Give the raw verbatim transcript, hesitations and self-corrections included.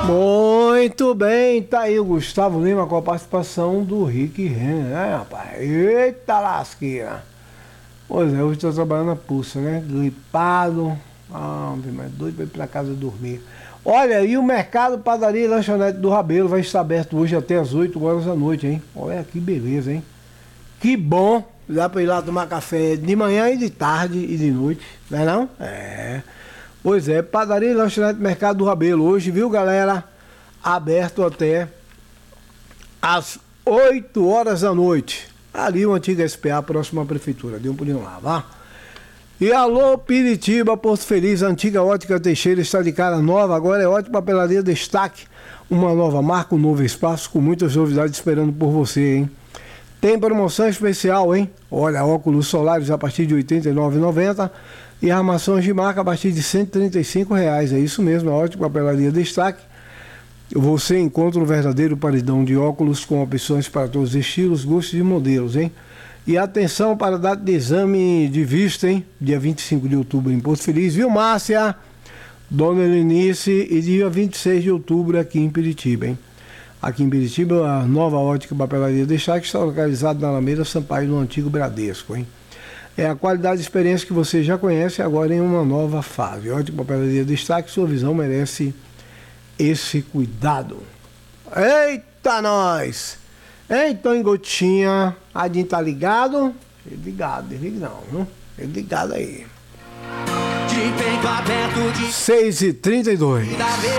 Muito bem, tá aí o Gustavo Lima com a participação do Rick Renner, né, rapaz? Eita lasqueira! Pois é, hoje estou trabalhando na pulsa, né? Gripado, ah, mas doido para ir para casa dormir. Olha, e o mercado, padaria e lanchonete do Rabelo vai estar aberto hoje até as oito horas da noite, hein? Olha que beleza, hein? Que bom! Dá para ir lá tomar café de manhã e de tarde e de noite, não é não? É. Pois é, padaria e lanchonete Mercado do Rabelo hoje, viu, galera? Aberto até às oito horas da noite. Ali o antigo S P A, próximo à prefeitura. Dê um pulinho lá, vá. E alô, Piritiba, Porto Feliz, a antiga Ótica Teixeira está de cara nova. Agora é Ótica Papelaria Destaque. Uma nova marca, um novo espaço com muitas novidades esperando por você, hein? Tem promoção especial, hein? Olha, óculos solares a partir de oitenta e nove reais e noventa centavos e armações de marca a partir de cento e trinta e cinco reais. É isso mesmo, a Ótica Papelaria Destaque. Você encontra o verdadeiro paredão de óculos com opções para todos os estilos, gostos e modelos, hein? E atenção para a data de exame de vista, hein? Dia vinte e cinco de outubro em Porto Feliz, viu, Márcia? Dona Helenice, e dia vinte e seis de outubro aqui em Piritiba, hein? Aqui em Piritiba, a nova Ótica Papelaria Destaque está localizada na Alameda Sampaio, no antigo Bradesco, hein? É a qualidade e experiência que você já conhece agora em uma nova fase. Ótica Papelaria Destaque, sua visão merece esse cuidado. Eita, nós! Então, em Gotinha, a Adinho tá ligado? Ele ligado, ele não, não? Ele ligado aí. seis e trinta e dois.